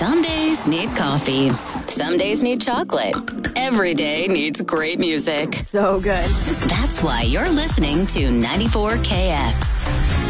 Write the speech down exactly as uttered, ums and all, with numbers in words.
Some days need coffee. Some days need chocolate. Every day needs great music. So good. That's why you're listening to ninety-four K X.